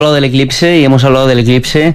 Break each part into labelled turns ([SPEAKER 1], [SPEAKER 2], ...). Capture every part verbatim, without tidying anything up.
[SPEAKER 1] hablado del eclipse y hemos hablado del eclipse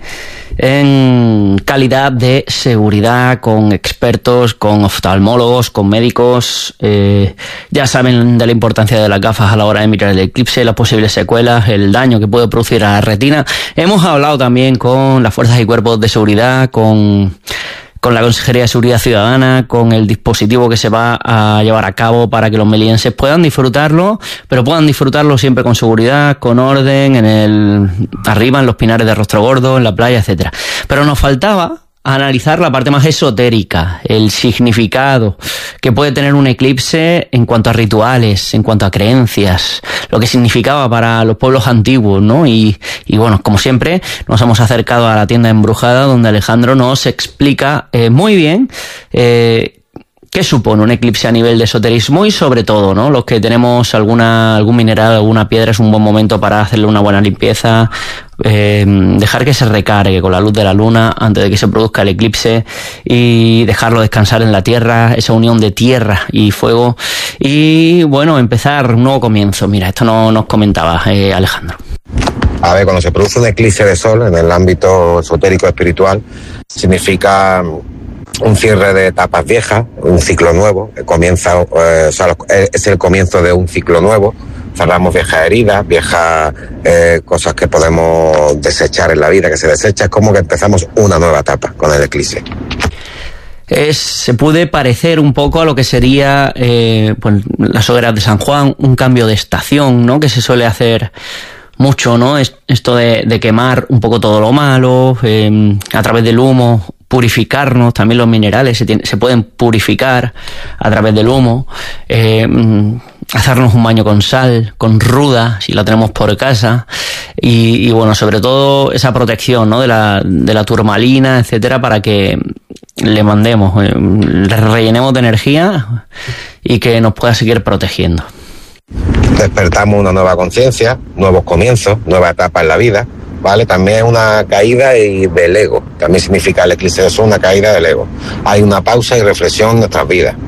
[SPEAKER 1] en calidad de seguridad, con expertos, con oftalmólogos, con médicos. Eh, ya saben de la importancia de las gafas a la hora de mirar el eclipse, las posibles secuelas, el daño que puede producir a la retina. Hemos hablado también con las fuerzas y cuerpos de seguridad, con... con la Consejería de Seguridad Ciudadana, con el dispositivo que se va a llevar a cabo para que los melienses puedan disfrutarlo, pero puedan disfrutarlo siempre con seguridad, con orden, en el arriba, en los pinares de Rostrogordo, en la playa, etcétera. Pero nos faltaba analizar la parte más esotérica, el significado que puede tener un eclipse en cuanto a rituales, en cuanto a creencias, lo que significaba para los pueblos antiguos, ¿no? Y, y bueno, como siempre, nos hemos acercado a la tienda embrujada, donde Alejandro nos explica eh, muy bien eh, qué supone un eclipse a nivel de esoterismo y sobre todo, ¿no? Los que tenemos alguna algún mineral, alguna piedra, es un buen momento para hacerle una buena limpieza, eh, dejar que se recargue con la luz de la luna antes de que se produzca el eclipse y dejarlo descansar en la tierra, esa unión de tierra y fuego, y bueno, empezar un nuevo comienzo. Mira, esto no, nos comentaba eh, Alejandro.
[SPEAKER 2] A ver, cuando se produce un eclipse de sol en el ámbito esotérico espiritual, significa un cierre de etapas viejas, un ciclo nuevo, comienza, eh, o sea, es el comienzo de un ciclo nuevo. Cerramos viejas heridas, viejas eh, cosas que podemos desechar en la vida, que se desecha. Es como que empezamos una nueva etapa con el eclipse.
[SPEAKER 1] Es, se puede parecer un poco a lo que sería eh, pues, las hogueras de San Juan, un cambio de estación, ¿no? Que se suele hacer mucho, ¿no? Es, esto de, de quemar un poco todo lo malo, eh, a través del humo, purificarnos. También los minerales se, tiene, se pueden purificar a través del humo, eh, hacernos un baño con sal, con ruda, si la tenemos por casa, y, y bueno, sobre todo esa protección, ¿no? de la, de la turmalina, etcétera, para que le mandemos, eh, le rellenemos de energía y que nos pueda seguir protegiendo.
[SPEAKER 2] Despertamos una nueva conciencia, nuevos comienzos, nueva etapa en la vida, ¿vale? También es una caída y del ego. También significa el eclipse de sol una caída del ego. Hay una pausa y reflexión en nuestras vidas.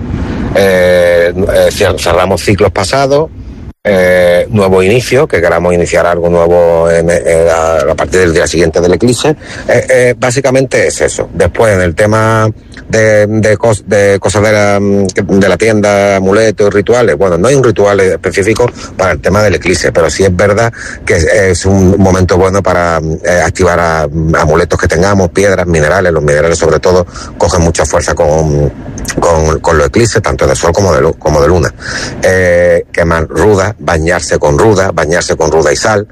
[SPEAKER 2] Eh, eh, cerramos ciclos pasados, eh, nuevo inicio, que queramos iniciar algo nuevo en, en, a, a partir del día siguiente del eclipse. Eh, eh, básicamente es eso. Después, en el tema de, de, cos, de cosas de la, de la tienda, amuletos, rituales, bueno, no hay un ritual específico para el tema del eclipse, pero sí es verdad que es, es un momento bueno para eh, activar a, amuletos que tengamos, piedras, minerales. Los minerales sobre todo cogen mucha fuerza con, con, con los eclipses, tanto de sol como de, como de luna. Eh, quemar ruda, bañarse con ruda, bañarse con ruda y sal.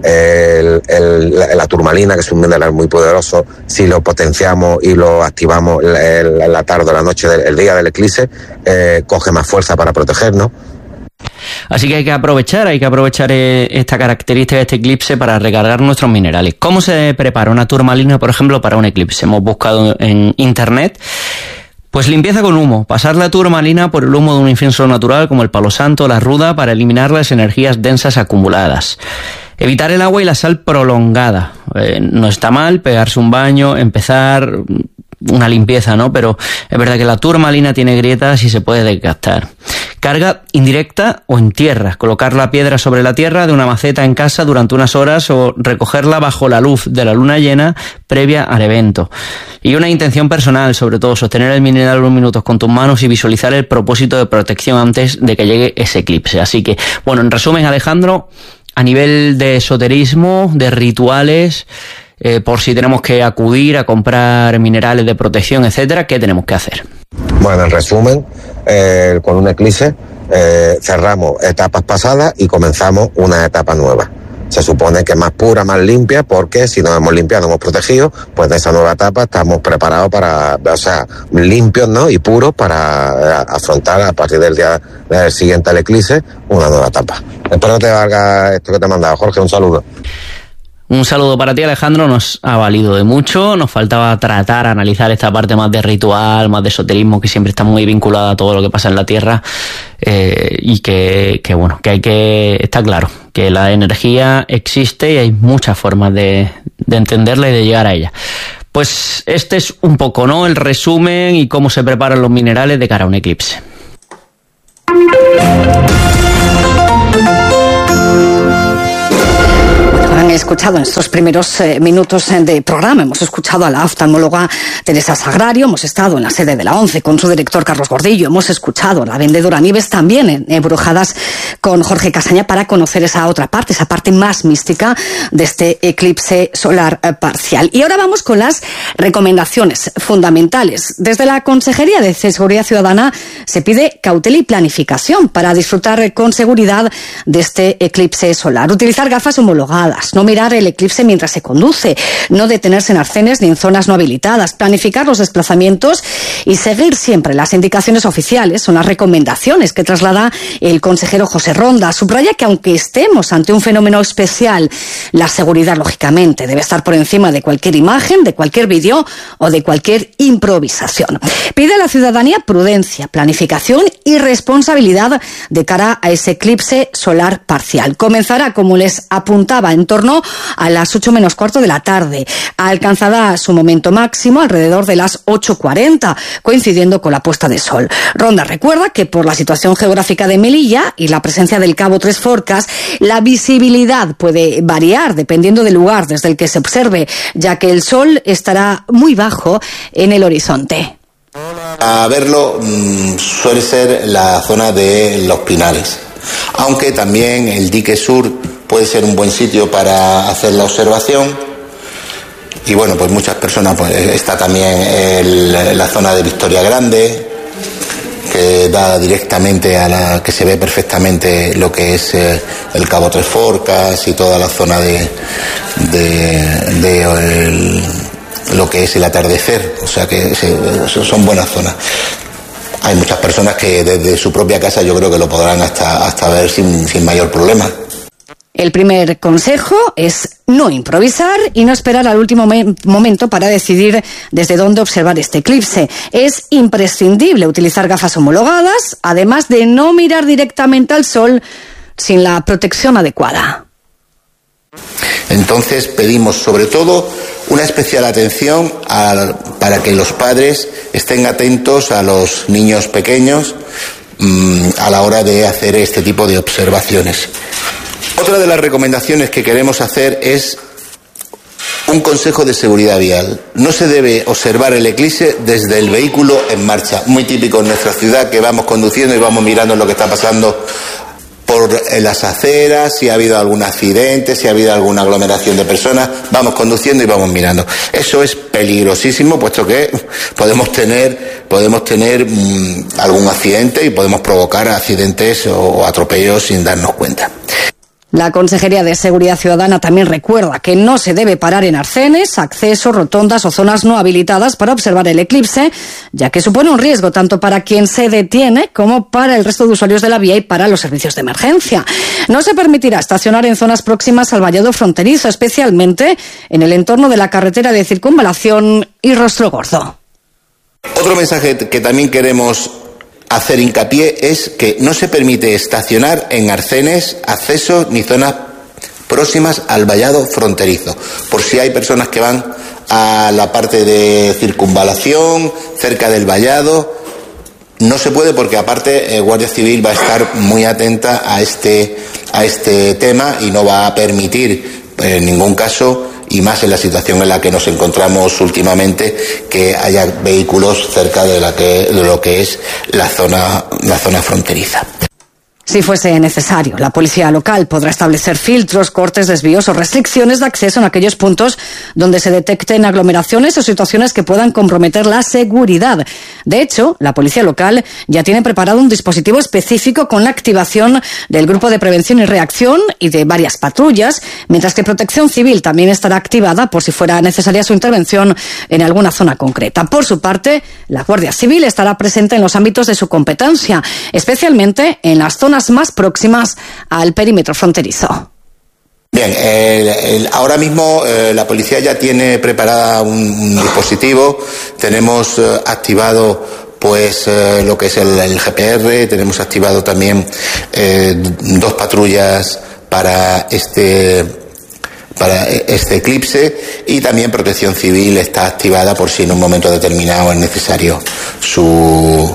[SPEAKER 2] El, el, la, la turmalina, que es un mineral muy poderoso, si lo potenciamos y lo activamos el, la tarde o la noche del el día del eclipse, eh, coge más fuerza para protegernos.
[SPEAKER 1] Así que hay que aprovechar, hay que aprovechar esta característica de este eclipse para recargar nuestros minerales. ¿Cómo se prepara una turmalina, por ejemplo, para un eclipse? Hemos buscado en internet. Pues limpieza con humo, pasar la turmalina por el humo de un incienso natural como el palo santo o la ruda para eliminar las energías densas acumuladas. Evitar el agua y la sal prolongada. Eh, no está mal pegarse un baño, empezar una limpieza, ¿no? Pero es verdad que la turmalina tiene grietas y se puede desgastar. Carga indirecta o en tierra. Colocar la piedra sobre la tierra de una maceta en casa durante unas horas o recogerla bajo la luz de la luna llena previa al evento. Y una intención personal, sobre todo, sostener el mineral unos minutos con tus manos y visualizar el propósito de protección antes de que llegue ese eclipse. Así que, bueno, en resumen, Alejandro, a nivel de esoterismo, de rituales, eh, por si tenemos que acudir a comprar minerales de protección, etcétera, ¿qué tenemos que hacer?
[SPEAKER 2] Bueno, en resumen, eh, con un eclipse eh, cerramos etapas pasadas y comenzamos una etapa nueva. Se supone que más pura, más limpia, porque si nos hemos limpiado, hemos protegido, pues de esa nueva etapa estamos preparados para, o sea, limpios, ¿no? Y puros para afrontar a partir del día del siguiente al eclipse una nueva etapa. Espero que te valga esto que te he mandado, Jorge. Un saludo.
[SPEAKER 1] Un saludo para ti, Alejandro, nos ha valido de mucho. Nos faltaba tratar, analizar esta parte más de ritual, más de esoterismo, que siempre está muy vinculada a todo lo que pasa en la Tierra, eh, y que, que bueno, que hay que, está claro, que la energía existe y hay muchas formas de, de entenderla y de llegar a ella. Pues este es un poco, ¿no?, el resumen y cómo se preparan los minerales de cara a un eclipse.
[SPEAKER 3] han escuchado en estos primeros eh, minutos de programa, hemos escuchado a la oftalmóloga Teresa Sagrario, hemos estado en la sede de la ONCE con su director Carlos Gordillo, hemos escuchado a la vendedora Nieves también en Embrujadas con Jorge Casaña para conocer esa otra parte, esa parte más mística de este eclipse solar eh, parcial. Y ahora vamos con las recomendaciones fundamentales. Desde la Consejería de Seguridad Ciudadana se pide cautela y planificación para disfrutar con seguridad de este eclipse solar. Utilizar gafas homologadas, no mirar el eclipse mientras se conduce, no detenerse en arcenes ni en zonas no habilitadas, planificar los desplazamientos y seguir siempre las indicaciones oficiales, son las recomendaciones que traslada el consejero José Ronda. Subraya que aunque estemos ante un fenómeno especial, la seguridad lógicamente debe estar por encima de cualquier imagen, de cualquier vídeo o de cualquier improvisación. Pide a la ciudadanía prudencia, planificación y responsabilidad de cara a ese eclipse solar parcial. Comenzará, como les apuntaba, en torno a las ocho menos cuarto de la tarde. Alcanzará su momento máximo alrededor de las ocho cuarenta, coincidiendo con la puesta de sol. Ronda recuerda que por la situación geográfica de Melilla y la presencia del Cabo Tres Forcas, la visibilidad puede variar dependiendo del lugar desde el que se observe, ya que el sol estará muy bajo en el horizonte.
[SPEAKER 4] A verlo mmm, suele ser la zona de Los Pinares, aunque también el dique sur puede ser un buen sitio para hacer la observación. Y bueno, pues muchas personas, pues está también el, la zona de Victoria Grande, que da directamente a la que se ve perfectamente lo que es eh, el Cabo Tres Forcas y toda la zona de, de, de el, lo que es el atardecer, o sea que se, son buenas zonas. Hay muchas personas que desde su propia casa yo creo que lo podrán hasta, hasta ver sin, sin mayor problema.
[SPEAKER 3] El primer consejo es no improvisar y no esperar al último me- momento para decidir desde dónde observar este eclipse. Es imprescindible utilizar gafas homologadas, además de no mirar directamente al sol sin la protección adecuada.
[SPEAKER 4] Entonces pedimos sobre todo una especial atención a, para que los padres estén atentos a los niños pequeños mmm, a la hora de hacer este tipo de observaciones. Otra de las recomendaciones que queremos hacer es un consejo de seguridad vial. No se debe observar el eclipse desde el vehículo en marcha. Muy típico en nuestra ciudad que vamos conduciendo y vamos mirando lo que está pasando por las aceras, si ha habido algún accidente, si ha habido alguna aglomeración de personas, vamos conduciendo y vamos mirando. Eso es peligrosísimo, puesto que podemos tener, podemos tener mmm, algún accidente y podemos provocar accidentes o atropellos sin darnos cuenta.
[SPEAKER 3] La Consejería de Seguridad Ciudadana también recuerda que no se debe parar en arcenes, accesos, rotondas o zonas no habilitadas para observar el eclipse, ya que supone un riesgo tanto para quien se detiene como para el resto de usuarios de la vía y para los servicios de emergencia. No se permitirá estacionar en zonas próximas al vallado fronterizo, especialmente en el entorno de la carretera de circunvalación y Rostrogordo.
[SPEAKER 4] Otro mensaje que también queremos hacer hincapié es que no se permite estacionar en arcenes, accesos ni zonas próximas al vallado fronterizo. Por si hay personas que van a la parte de circunvalación, cerca del vallado, no se puede porque aparte eh, Guardia Civil va a estar muy atenta a este, a este tema y no va a permitir eh, en ningún caso, y más en la situación en la que nos encontramos últimamente, que haya vehículos cerca de, la que, de lo que es la zona, la zona fronteriza.
[SPEAKER 3] Si fuese necesario, la policía local podrá establecer filtros, cortes, desvíos o restricciones de acceso en aquellos puntos donde se detecten aglomeraciones o situaciones que puedan comprometer la seguridad. De hecho, la policía local ya tiene preparado un dispositivo específico con la activación del Grupo de Prevención y Reacción y de varias patrullas, mientras que Protección Civil también estará activada por si fuera necesaria su intervención en alguna zona concreta. Por su parte, la Guardia Civil estará presente en los ámbitos de su competencia, especialmente en las zonas más próximas al perímetro fronterizo.
[SPEAKER 4] Bien, el, el, ahora mismo eh, la policía ya tiene preparada un, un dispositivo, tenemos eh, activado pues eh, lo que es el, el G P R, tenemos activado también eh, dos patrullas para este para este eclipse y también Protección Civil está activada por si en un momento determinado es necesario su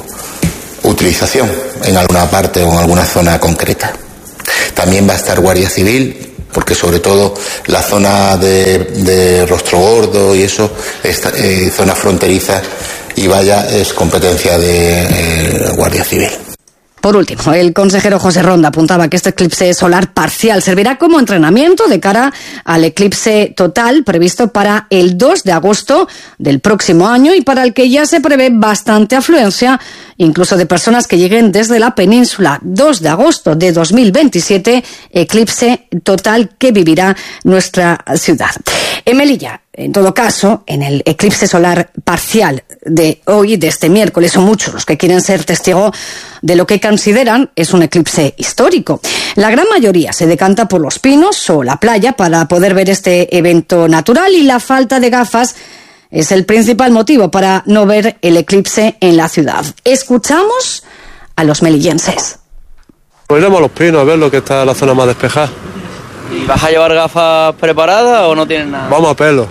[SPEAKER 4] utilización en alguna parte o en alguna zona concreta. También va a estar Guardia Civil porque sobre todo la zona de, de Rostro Gordo y eso, esta, eh, zona fronteriza y vaya, es competencia de eh, Guardia Civil.
[SPEAKER 3] Por último, el consejero José Ronda apuntaba que este eclipse solar parcial servirá como entrenamiento de cara al eclipse total previsto para el dos de agosto del próximo año y para el que ya se prevé bastante afluencia, incluso de personas que lleguen desde la península. dos de agosto de dos mil veintisiete, eclipse total que vivirá nuestra ciudad. En Melilla, en todo caso, en el eclipse solar parcial de hoy, de este miércoles, son muchos los que quieren ser testigo de lo que consideran es un eclipse histórico. La gran mayoría se decanta por los pinos o la playa para poder ver este evento natural y la falta de gafas es el principal motivo para no ver el eclipse en la ciudad. Escuchamos a los melillenses.
[SPEAKER 5] Pues iremos a los pinos a ver lo que está en la zona más despejada.
[SPEAKER 6] ¿Y vas a llevar gafas preparadas o no tienes nada?
[SPEAKER 5] Vamos a pelo.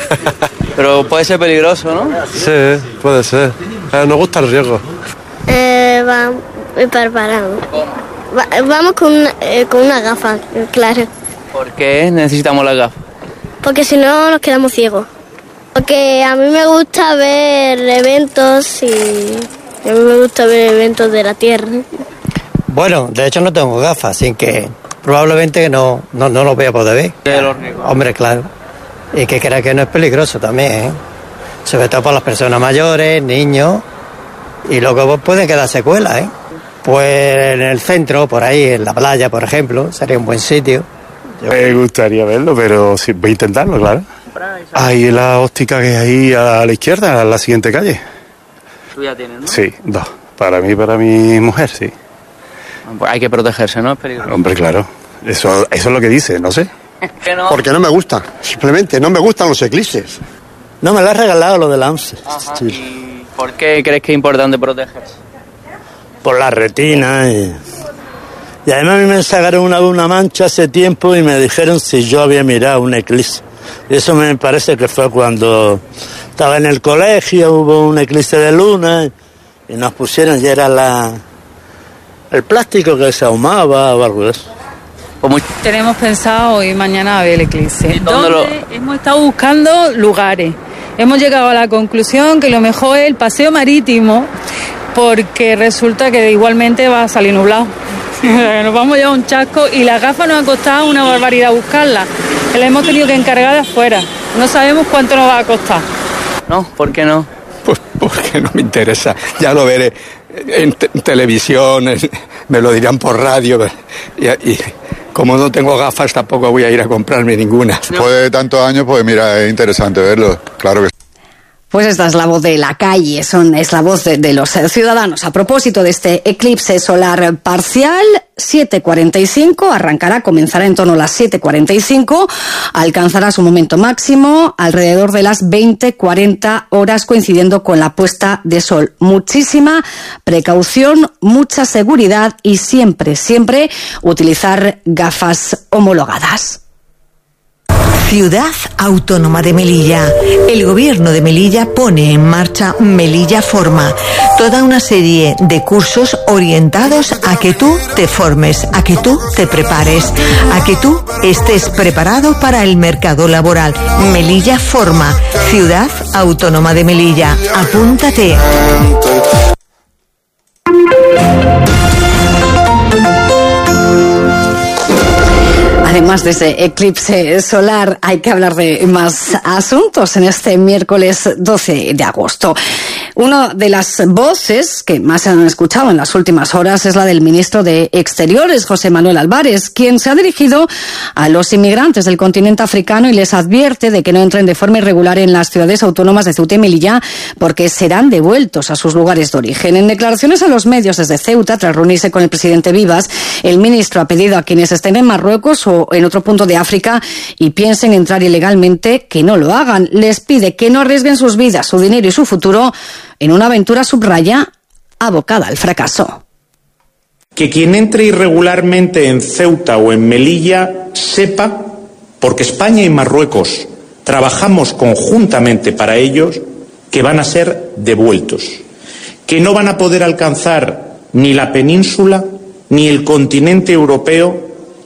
[SPEAKER 6] Pero puede ser peligroso, ¿no?
[SPEAKER 5] Sí, puede ser. Eh, nos gusta el riesgo.
[SPEAKER 7] Eh, vamos preparados. Va, vamos con una, eh, con una gafa, claro.
[SPEAKER 6] ¿Por qué necesitamos las gafas?
[SPEAKER 7] Porque si no nos quedamos ciegos. Porque a mí me gusta ver eventos y a mí me gusta ver eventos de la Tierra.
[SPEAKER 8] Bueno, de hecho no tengo gafas, así que probablemente no, no, no lo voy a poder ver.
[SPEAKER 6] De los riesgos.
[SPEAKER 8] Hombre, claro. Y que crea que no es peligroso también, ¿eh? Sobre todo para las personas mayores, niños, y luego pueden quedar secuelas, ¿eh? Pues en el centro, por ahí, en la playa, por ejemplo, sería un buen sitio. Yo...
[SPEAKER 9] Me gustaría verlo, pero sí, voy a intentarlo, claro. Ahí en la óptica que hay ahí a la izquierda, a la siguiente calle.
[SPEAKER 6] Tú ya tienes, ¿no?
[SPEAKER 9] Sí, dos. Para mí y para mi mujer, sí.
[SPEAKER 6] Pues hay que protegerse, ¿no? Es peligroso.
[SPEAKER 9] Hombre, claro. Eso, eso es lo que dice, no sé.
[SPEAKER 6] ¿Qué no?
[SPEAKER 10] Porque no me gusta. Simplemente no me gustan los eclipses.
[SPEAKER 8] No, me lo has regalado lo de la ONCE.
[SPEAKER 6] Ajá. Sí. ¿Y por qué crees que es importante protegerse?
[SPEAKER 8] Por la retina y... Y además a mí me sacaron una, una mancha hace tiempo y me dijeron si yo había mirado un eclipse. Y eso me parece que fue cuando estaba en el colegio, hubo un eclipse de luna y nos pusieron y era la el plástico que se ahumaba o algo de eso.
[SPEAKER 11] Tenemos pensado hoy mañana a ver el eclipse.
[SPEAKER 6] ¿Dónde lo...
[SPEAKER 11] Hemos estado buscando lugares. Hemos llegado a la conclusión que lo mejor es el paseo marítimo porque resulta que igualmente va a salir nublado. Nos vamos a llevar un chasco y las gafas nos ha costado una barbaridad buscarlas. Las hemos tenido que encargar de afuera. No sabemos cuánto nos va a costar.
[SPEAKER 6] No, ¿por qué no?
[SPEAKER 12] Pues porque no me interesa. Ya lo veré en, te- en televisión, en, me lo dirán por radio. Y, y como no tengo gafas, tampoco voy a ir a comprarme ninguna.
[SPEAKER 13] Después de tantos años, pues mira, es interesante verlo. Claro que sí.
[SPEAKER 3] Pues esta es la voz de la calle, son, es la voz de, de los ciudadanos. A propósito de este eclipse solar parcial, siete cuarenta y cinco, arrancará, comenzará en torno a las siete cuarenta y cinco, alcanzará su momento máximo alrededor de las veinte cuarenta horas, coincidiendo con la puesta de sol. Muchísima precaución, mucha seguridad y siempre, siempre utilizar gafas homologadas.
[SPEAKER 14] Ciudad Autónoma de Melilla. El Gobierno de Melilla pone en marcha Melilla Forma, toda una serie de cursos orientados a que tú te formes, a que tú te prepares, a que tú estés preparado para el mercado laboral. Melilla Forma, Ciudad Autónoma de Melilla. Apúntate.
[SPEAKER 3] Además de ese eclipse solar, hay que hablar de más asuntos en este miércoles doce de agosto. Una de las voces que más se han escuchado en las últimas horas es la del ministro de Exteriores, José Manuel Álvarez, quien se ha dirigido a los inmigrantes del continente africano y les advierte de que no entren de forma irregular en las ciudades autónomas de Ceuta y Melilla, porque serán devueltos a sus lugares de origen. En declaraciones a los medios desde Ceuta, tras reunirse con el presidente Vivas, el ministro ha pedido a quienes estén en Marruecos o en otro punto de África y piensen entrar ilegalmente que no lo hagan. Les pide que no arriesguen sus vidas, su dinero y su futuro en una aventura, subraya, abocada al fracaso.
[SPEAKER 15] Que quien entre irregularmente en Ceuta o en Melilla sepa, porque España y Marruecos trabajamos conjuntamente para ellos, que van a ser devueltos, que no van a poder alcanzar ni la península, ni el continente europeo,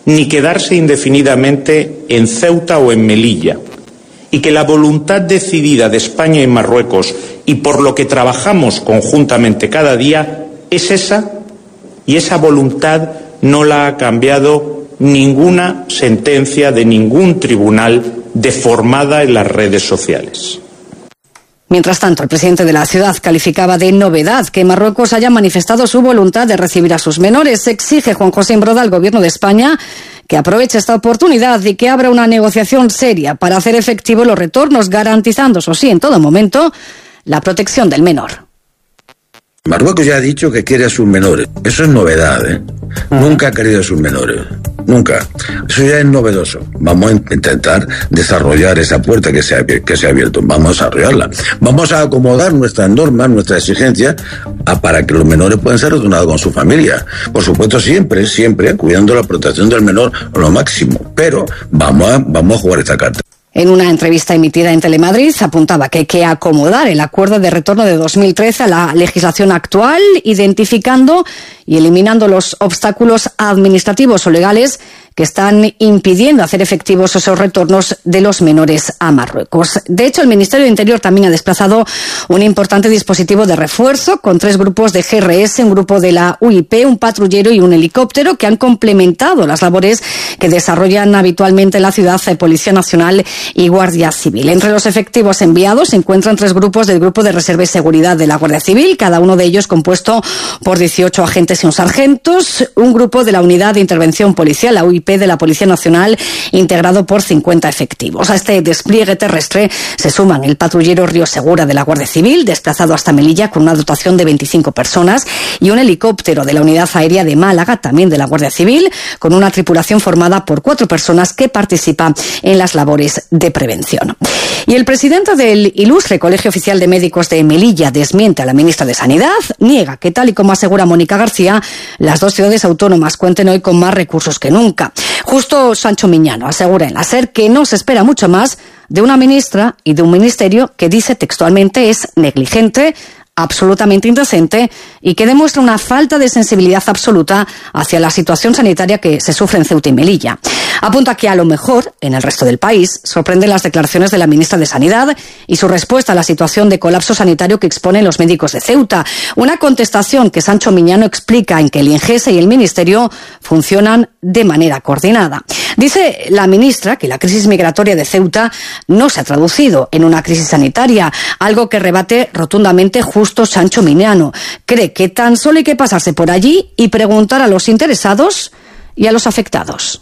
[SPEAKER 15] ni quedarse indefinidamente en Ceuta o en Melilla, y que la voluntad decidida de España y Marruecos, y por lo que trabajamos conjuntamente cada día, es esa, y esa voluntad no la ha cambiado ninguna sentencia de ningún tribunal deformada en las redes sociales.
[SPEAKER 3] Mientras tanto, el presidente de la ciudad calificaba de novedad que Marruecos haya manifestado su voluntad de recibir a sus menores. Exige Juan José Imbroda al Gobierno de España que aproveche esta oportunidad y que abra una negociación seria para hacer efectivo los retornos, garantizando, eso sí, en todo momento, la protección del menor.
[SPEAKER 16] Marruecos ya ha dicho que quiere a sus menores. Eso es novedad, ¿eh? Nunca ha querido a sus menores. Nunca. Eso ya es novedoso. Vamos a intentar desarrollar esa puerta que se ha, que se ha abierto. Vamos a desarrollarla. Vamos a acomodar nuestras normas, nuestras exigencias, a, para que los menores puedan ser retornados con su familia. Por supuesto, siempre, siempre, cuidando la protección del menor lo máximo. Pero vamos a, vamos a jugar esta carta.
[SPEAKER 3] En una entrevista emitida en Telemadrid apuntaba que hay que acomodar el acuerdo de retorno de dos mil trece a la legislación actual, identificando y eliminando los obstáculos administrativos o legales que están impidiendo hacer efectivos esos retornos de los menores a Marruecos. De hecho, el Ministerio de Interior también ha desplazado un importante dispositivo de refuerzo con tres grupos de G R S, un grupo de la U I P, un patrullero y un helicóptero que han complementado las labores que desarrollan habitualmente en la ciudad de Policía Nacional y Guardia Civil. Entre los efectivos enviados se encuentran tres grupos del Grupo de Reserva y Seguridad de la Guardia Civil, cada uno de ellos compuesto por dieciocho agentes y un sargentos, un grupo de la Unidad de Intervención Policial, la U I P, de la Policía Nacional, integrado por cincuenta efectivos. A este despliegue terrestre se suman el patrullero Río Segura de la Guardia Civil, desplazado hasta Melilla con una dotación de veinticinco personas, y un helicóptero de la Unidad Aérea de Málaga, también de la Guardia Civil, con una tripulación formada por cuatro personas que participan en las labores de prevención. Y el presidente del Ilustre Colegio Oficial de Médicos de Melilla desmiente a la ministra de Sanidad, niega que, tal y como asegura Mónica García, las dos ciudades autónomas cuenten hoy con más recursos que nunca. Justo Sancho Miñano asegura en la SER que no se espera mucho más de una ministra y de un ministerio que, dice textualmente, es negligente, absolutamente indecente y que demuestra una falta de sensibilidad absoluta hacia la situación sanitaria que se sufre en Ceuta y Melilla. Apunta que a lo mejor, en el resto del país, sorprenden las declaraciones de la ministra de Sanidad y su respuesta a la situación de colapso sanitario que exponen los médicos de Ceuta. Una contestación que Sancho Miñano explica en que el INGESE y el Ministerio funcionan de manera coordinada. Dice la ministra que la crisis migratoria de Ceuta no se ha traducido en una crisis sanitaria, algo que rebate rotundamente justo Sancho Miñano. Cree que tan solo hay que pasarse por allí y preguntar a los interesados y a los afectados.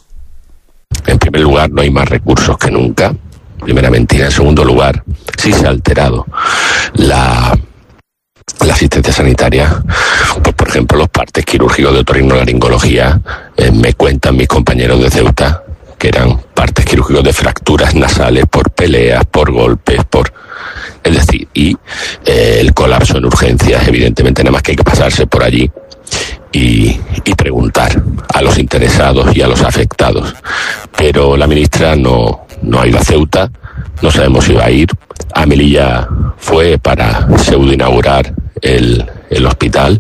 [SPEAKER 17] En primer lugar, no hay más recursos que nunca. Primera mentira. En segundo lugar, sí se ha alterado la, la asistencia sanitaria. Pues, por ejemplo, los partes quirúrgicos de otorrinolaringología, eh, me cuentan mis compañeros de Ceuta que eran partes quirúrgicos de fracturas nasales por peleas, por golpes, por... Es decir, y eh, el colapso en urgencias, evidentemente, nada más que hay que pasarse por allí y, y preguntar a los interesados y a los afectados. Pero la ministra no, no ha ido a Ceuta, no sabemos si va a ir. A Melilla fue para pseudo inaugurar el, el hospital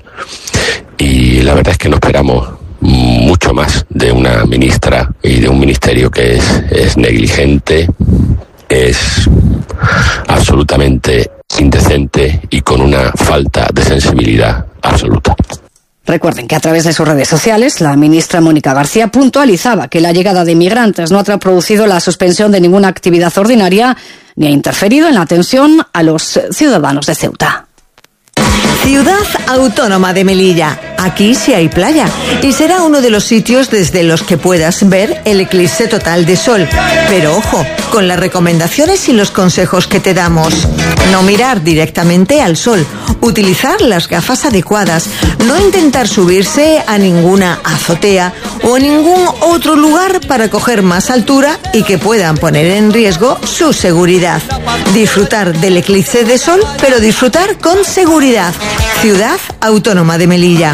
[SPEAKER 17] y la verdad es que no esperamos mucho más de una ministra y de un ministerio que es, es negligente, es absolutamente indecente y con una falta de sensibilidad absoluta.
[SPEAKER 3] Recuerden que a través de sus redes sociales, la ministra Mónica García puntualizaba que la llegada de inmigrantes no ha producido la suspensión de ninguna actividad ordinaria ni ha interferido en la atención a los ciudadanos de Ceuta.
[SPEAKER 14] Ciudad Autónoma de Melilla. Aquí sí hay playa y será uno de los sitios desde los que puedas ver el eclipse total de sol. Pero ojo, con las recomendaciones y los consejos que te damos. No mirar directamente al sol, utilizar las gafas adecuadas, no intentar subirse a ninguna azotea o ningún otro lugar para coger más altura y que puedan poner en riesgo su seguridad. Disfrutar del eclipse de sol, pero disfrutar con seguridad. Ciudad Autónoma de Melilla.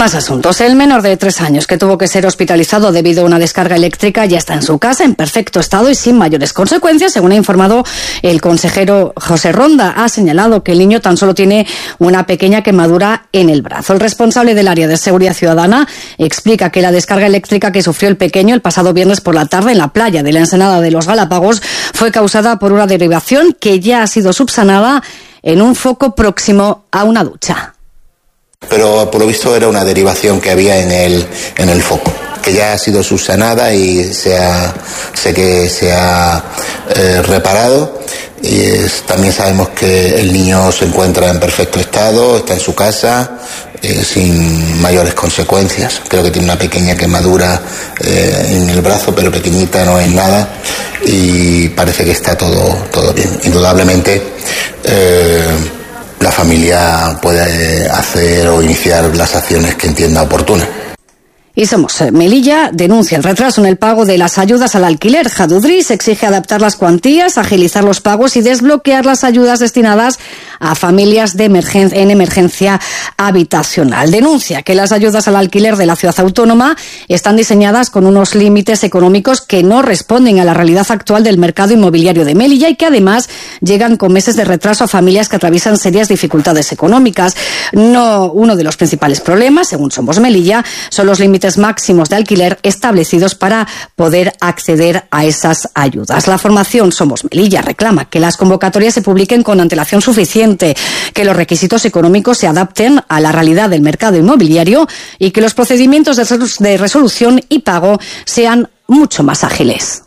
[SPEAKER 3] Más asuntos. El menor de tres años que tuvo que ser hospitalizado debido a una descarga eléctrica ya está en su casa en perfecto estado y sin mayores consecuencias, según ha informado el consejero José Ronda. Ha señalado que el niño tan solo tiene una pequeña quemadura en el brazo. El responsable del área de seguridad ciudadana explica que la descarga eléctrica que sufrió el pequeño el pasado viernes por la tarde en la playa de la Ensenada de los Galápagos fue causada por una derivación que ya ha sido subsanada en un foco próximo a una ducha.
[SPEAKER 4] Pero por lo visto era una derivación que había en el, en el foco, que ya ha sido subsanada y se ha, sé que se ha eh, reparado. Y es, también sabemos que el niño se encuentra en perfecto estado, está en su casa, eh, sin mayores consecuencias. Creo que tiene una pequeña quemadura eh, en el brazo, pero pequeñita, no es nada, y parece que está todo, todo bien. Indudablemente, eh, la familia puede hacer o iniciar las acciones que entienda oportunas.
[SPEAKER 3] Y Somos Melilla denuncia el retraso en el pago de las ayudas al alquiler. Jadudris exige adaptar las cuantías, agilizar los pagos y desbloquear las ayudas destinadas a familias de emergencia, en emergencia habitacional. Denuncia que las ayudas al alquiler de la ciudad autónoma están diseñadas con unos límites económicos que no responden a la realidad actual del mercado inmobiliario de Melilla y que además llegan con meses de retraso a familias que atraviesan serias dificultades económicas. No, uno de los principales problemas, según Somos Melilla, son los límites máximos de alquiler establecidos para poder acceder a esas ayudas. La formación Somos Melilla reclama que las convocatorias se publiquen con antelación suficiente, que los requisitos económicos se adapten a la realidad del mercado inmobiliario y que los procedimientos de resolución y pago sean mucho más ágiles.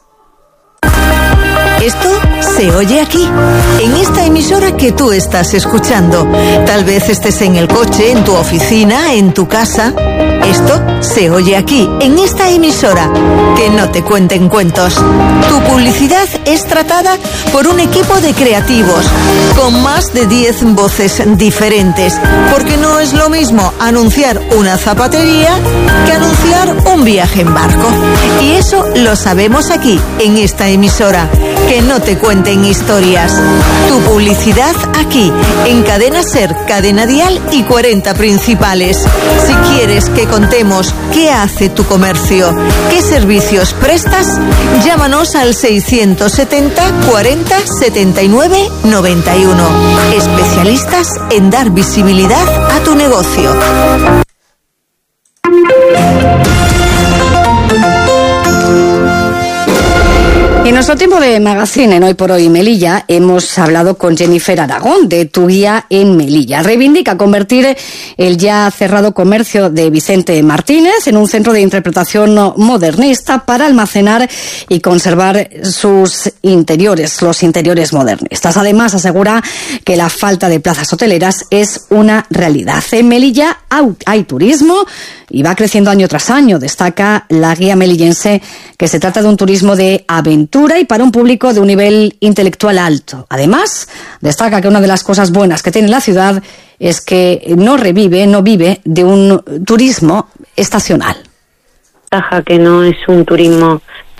[SPEAKER 14] Esto se oye aquí, en esta emisora que tú estás escuchando. Tal vez estés en el coche, en tu oficina, en tu casa. Esto se oye aquí, en esta emisora. Que no te cuenten cuentos. Tu publicidad es tratada por un equipo de creativos, con más de diez voces diferentes. Porque no es lo mismo anunciar una zapatería que anunciar un viaje en barco. Y eso lo sabemos aquí, en esta emisora. Que no te cuenten historias. Tu publicidad aquí, en Cadena Ser, Cadena Dial y cuarenta Principales. Si quieres que contemos qué hace tu comercio, qué servicios prestas, llámanos al seiscientos setenta cuarenta setenta y nueve noventa y uno. Especialistas en dar visibilidad a tu negocio.
[SPEAKER 3] En nuestro tiempo de magazine en Hoy por Hoy Melilla hemos hablado con Jennifer Aragón de Tu Guía en Melilla. Reivindica convertir el ya cerrado comercio de Vicente Martínez en un centro de interpretación modernista para almacenar y conservar sus interiores, los interiores modernistas. Además, asegura que la falta de plazas hoteleras es una realidad. En Melilla hay turismo y va creciendo año tras año. Destaca la guía melillense que se trata de un turismo de aventura y para un público de un nivel intelectual alto. Además, destaca que una de las cosas buenas que tiene la ciudad es que no revive, no vive de un turismo estacional.
[SPEAKER 18] Que no es un turismo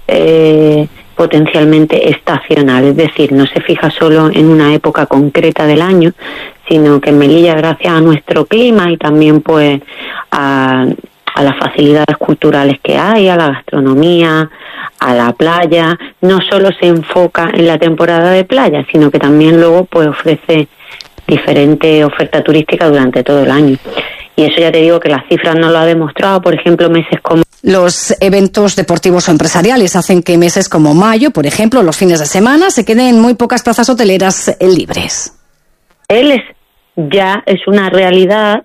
[SPEAKER 18] eh, potencialmente estacional, es decir, no se fija solo en una época concreta del año, sino que en Melilla, gracias a nuestro clima y también pues a, a las facilidades culturales que hay, a la gastronomía, a la playa, no solo se enfoca en la temporada de playa, sino que también luego pues ofrece diferente oferta turística durante todo el año. Y eso ya te digo que las cifras no lo ha demostrado, por ejemplo, meses como...
[SPEAKER 3] Los eventos deportivos o empresariales hacen que meses como mayo, por ejemplo, los fines de semana, se queden muy pocas plazas hoteleras libres.
[SPEAKER 18] Él es, ya es una realidad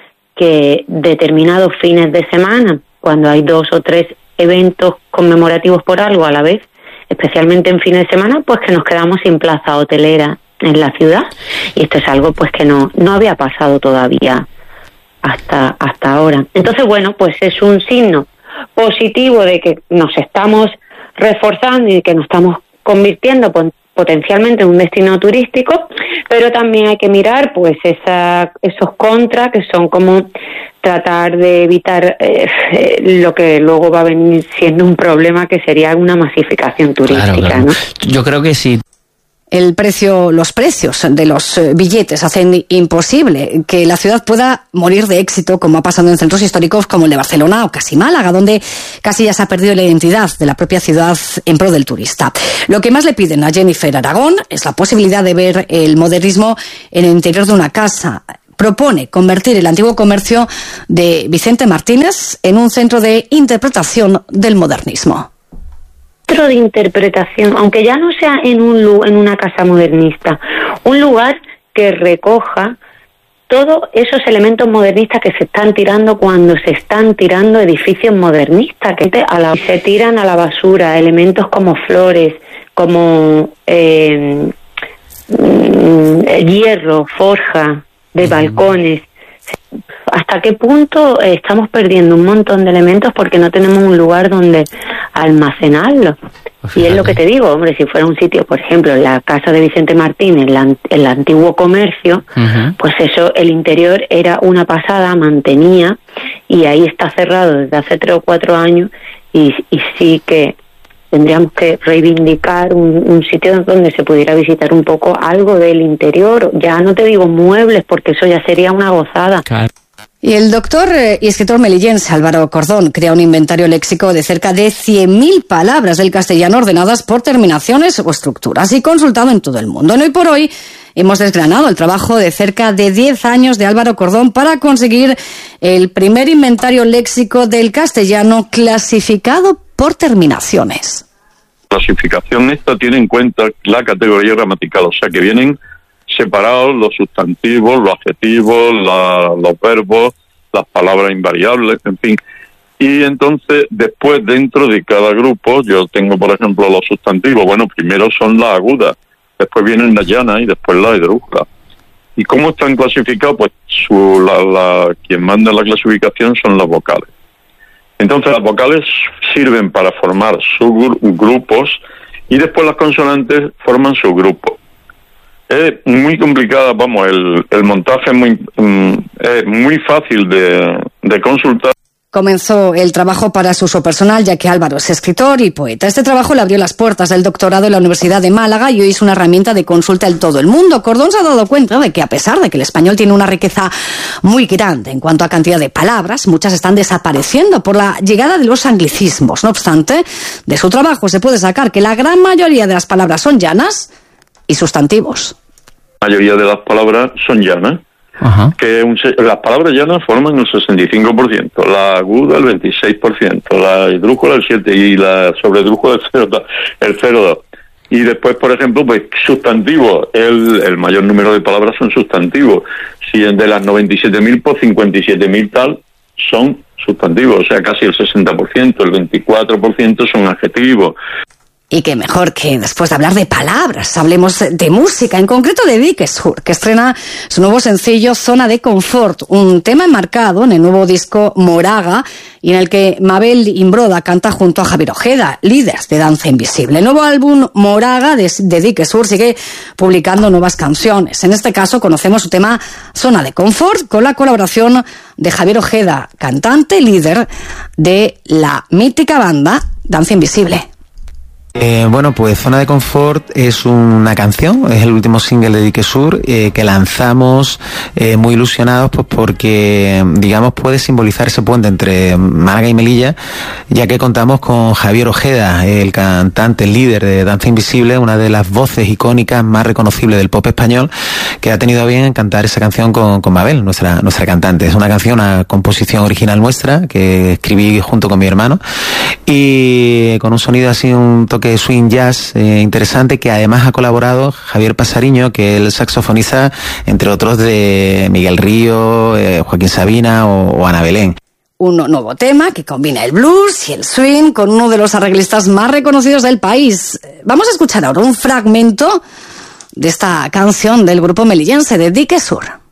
[SPEAKER 18] que determinados fines de semana, cuando hay dos o tres eventos conmemorativos por algo a la vez, especialmente en fines de semana, pues que nos quedamos sin plaza hotelera en la ciudad. Y esto es algo pues que no, no había pasado todavía hasta, hasta ahora. Entonces, bueno, pues es un signo positivo de que nos estamos reforzando y que nos estamos convirtiendo potencialmente en un destino turístico, pero también hay que mirar pues esa, esos contras que son como tratar de evitar eh, lo que luego va a venir siendo un problema, que sería una masificación turística,
[SPEAKER 1] claro, claro.
[SPEAKER 18] ¿no?
[SPEAKER 1] Yo creo que sí.
[SPEAKER 3] El precio, los precios de los billetes hacen imposible que la ciudad pueda morir de éxito, como ha pasado en centros históricos como el de Barcelona o casi Málaga, donde casi ya se ha perdido la identidad de la propia ciudad en pro del turista. Lo que más le piden a Jennifer Aragón es la posibilidad de ver el modernismo en el interior de una casa. Propone convertir el antiguo comercio de Vicente Martínez en un centro de interpretación del modernismo.
[SPEAKER 18] Centro de interpretación, aunque ya no sea en un en una casa modernista, un lugar que recoja todos esos elementos modernistas que se están tirando cuando se están tirando edificios modernistas, que a la, se tiran a la basura elementos como flores, como eh, hierro, forja de balcones. ¿Hasta qué punto estamos perdiendo un montón de elementos porque no tenemos un lugar donde almacenarlos? Y es lo que te digo, hombre, si fuera un sitio, por ejemplo, la casa de Vicente Martínez, el, el antiguo comercio, uh-huh. pues eso, el interior era una pasada, mantenía, y ahí está cerrado desde hace tres o cuatro años, y, y sí que tendríamos que reivindicar un, un sitio donde se pudiera visitar un poco algo del interior. Ya no te digo muebles, porque eso ya sería una gozada. Claro.
[SPEAKER 3] Y el doctor y escritor melillense Álvaro Cordón crea un inventario léxico de cerca de cien mil palabras del castellano ordenadas por terminaciones o estructuras y consultado en todo el mundo. Hoy por hoy hemos desgranado el trabajo de cerca de diez años de Álvaro Cordón para conseguir el primer inventario léxico del castellano clasificado por terminaciones.
[SPEAKER 19] La clasificación esta tiene en cuenta la categoría gramatical, o sea que vienen separados los sustantivos, los adjetivos, la, los verbos, las palabras invariables, en fin. Y entonces, después, dentro de cada grupo, yo tengo, por ejemplo, los sustantivos. Bueno, primero son las agudas, después vienen las llanas y después las esdrújulas. ¿Y cómo están clasificados? Pues su, la, la, quien manda la clasificación son las vocales. Entonces, las vocales sirven para formar subgrupos y después las consonantes forman subgrupos. Es muy complicada, vamos, el, el montaje es muy, es muy fácil de, de consultar.
[SPEAKER 3] Comenzó el trabajo para su uso personal, ya que Álvaro es escritor y poeta. Este trabajo le abrió las puertas del doctorado en la Universidad de Málaga y hoy es una herramienta de consulta en todo el mundo. Cordón se ha dado cuenta de que, a pesar de que el español tiene una riqueza muy grande en cuanto a cantidad de palabras, muchas están desapareciendo por la llegada de los anglicismos. No obstante, de su trabajo se puede sacar que la gran mayoría de las palabras son llanas y sustantivos.
[SPEAKER 19] La mayoría de las palabras son llanas. Ajá. Que un, las palabras llanas forman el sesenta y cinco por ciento, la aguda el veintiséis por ciento, la esdrújula el siete por ciento y la sobredrújula el cero por dos por ciento. Y después, por ejemplo, pues sustantivos, el, el mayor número de palabras son sustantivos. Si de las noventa y siete mil, pues cincuenta y siete mil tal son sustantivos, o sea, casi el sesenta por ciento, el veinticuatro por ciento son adjetivos.
[SPEAKER 3] Y qué mejor que después de hablar de palabras, hablemos de música, en concreto de Dique Sur, que estrena su nuevo sencillo Zona de Confort, un tema enmarcado en el nuevo disco Moraga y en el que Mabel Imbroda canta junto a Javier Ojeda, líderes de Danza Invisible. El nuevo álbum Moraga de, de Dique Sur sigue publicando nuevas canciones. En este caso conocemos su tema Zona de Confort con la colaboración de Javier Ojeda, cantante y líder de la mítica banda Danza Invisible.
[SPEAKER 20] Eh, bueno, pues Zona de Confort es una canción, es el último single de Dique Sur eh, que lanzamos eh, muy ilusionados pues porque, digamos, puede simbolizar ese puente entre Málaga y Melilla, ya que contamos con Javier Ojeda, el cantante, el líder de Danza Invisible, una de las voces icónicas más reconocibles del pop español, que ha tenido a bien cantar esa canción con, con Mabel, nuestra, nuestra cantante. Es una canción, una composición original nuestra, que escribí junto con mi hermano, y con un sonido así, un toque de swing jazz eh, interesante, que además ha colaborado Javier Pasariño, que es el saxofonista, entre otros, de Miguel Río, eh, Joaquín Sabina o, o Ana Belén.
[SPEAKER 3] Un nuevo tema que combina el blues y el swing con uno de los arreglistas más reconocidos del país. Vamos a escuchar ahora un fragmento de esta canción del grupo melillense de Dique Sur.